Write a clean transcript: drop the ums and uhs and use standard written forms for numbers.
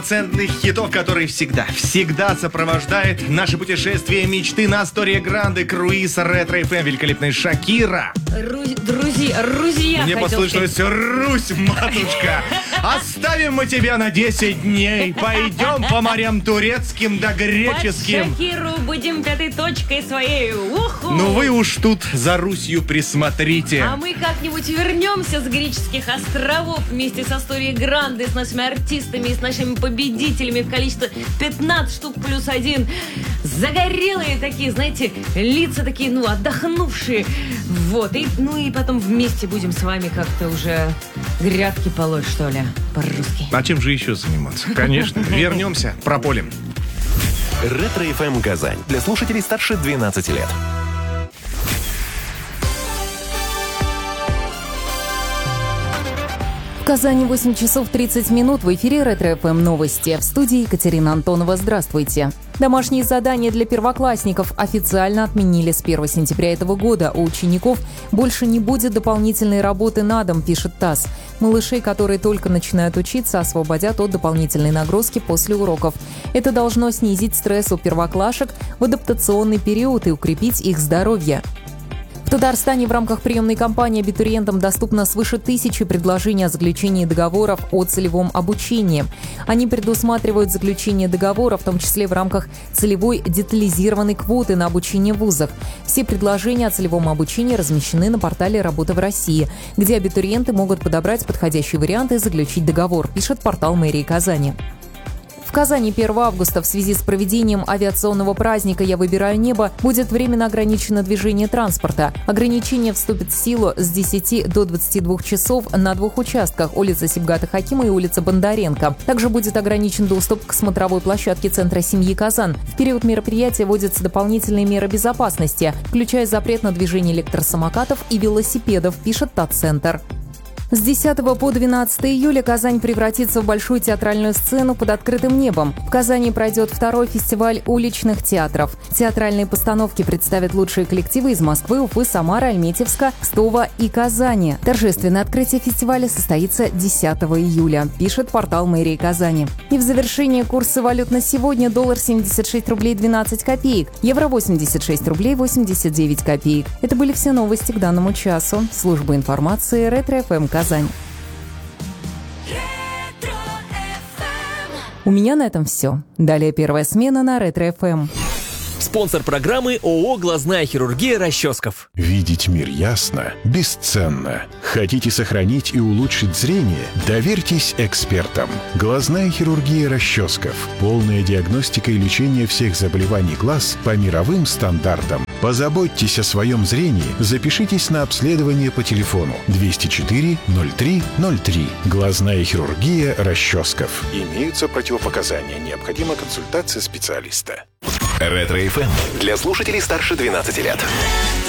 Центных хитов, который всегда сопровождает наше путешествие мечты на Астория Гранде, круиз, ретро-ФМ, великолепная Шакира. Рузия. Мне послышалось Русь, матушка. Оставим мы тебя на 10 дней. Пойдем по морям турецким да греческим. Под Шакиру будем пятой точкой своей. Уху. Ну вы уж тут за Русью присмотрите. А мы как-нибудь вернемся с греческих островов вместе с Асторией Гранде, с нашими артистами и с нашими победителями в количестве 15 штук плюс 1. Загорелые такие, знаете, лица такие, отдохнувшие. Вот. И потом вместе будем с вами как-то уже грядки полоть, что ли, по-русски. А чем же еще заниматься? Конечно. Вернемся, прополем. Ретро-ФМ Казань. Для слушателей старше 12 лет. В Казани 8 часов 30 минут. В эфире Ретро-ФМ новости. В студии Екатерина Антонова. Здравствуйте. Домашние задания для первоклассников официально отменили с 1 сентября этого года. У учеников больше не будет дополнительной работы на дом, пишет ТАСС. Малышей, которые только начинают учиться, освободят от дополнительной нагрузки после уроков. Это должно снизить стресс у первоклашек в адаптационный период и укрепить их здоровье. В Татарстане в рамках приемной кампании абитуриентам доступно свыше 1000 предложений о заключении договоров о целевом обучении. Они предусматривают заключение договора, в том числе в рамках целевой детализированной квоты на обучение в вузах. Все предложения о целевом обучении размещены на портале «Работа в России», где абитуриенты могут подобрать подходящие варианты и заключить договор, пишет портал мэрии Казани. В Казани 1 августа в связи с проведением авиационного праздника «Я выбираю небо» будет временно ограничено движение транспорта. Ограничение вступит в силу с 10 до 22 часов на 2 участках – улица Сибгата Хакима и улица Бондаренко. Также будет ограничен доступ к смотровой площадке Центра семьи «Казан». В период мероприятия вводятся дополнительные меры безопасности, включая запрет на движение электросамокатов и велосипедов, пишет ТАТ-центр. С 10 по 12 июля Казань превратится в большую театральную сцену под открытым небом. В Казани пройдет 2-й фестиваль уличных театров. Театральные постановки представят лучшие коллективы из Москвы, Уфы, Самары, Альметьевска, Кстова и Казани. Торжественное открытие фестиваля состоится 10 июля, пишет портал мэрии Казани. И в завершение курсы валют на сегодня: доллар 76 рублей 12 копеек, евро 86 рублей 89 копеек. Это были все новости к данному часу. Служба информации Ретро-ФМ Казань. У меня на этом все. Далее первая смена на Ретро-ФМ. Спонсор программы ООО «Глазная хирургия» Расческов. Видеть мир ясно бесценно. Хотите сохранить и улучшить зрение? Доверьтесь экспертам. Глазная хирургия Расческов. Полная диагностика и лечение всех заболеваний глаз по мировым стандартам. Позаботьтесь о своем зрении. Запишитесь на обследование по телефону 204 03 03. Глазная хирургия Расческов. Имеются противопоказания. Необходима консультация специалиста. Ретро-ФМ. Для слушателей старше 12 лет.